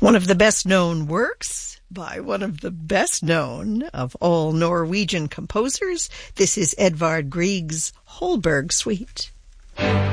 One of the best-known works by one of the best-known of all Norwegian composers. This is Edvard Grieg's Holberg Suite.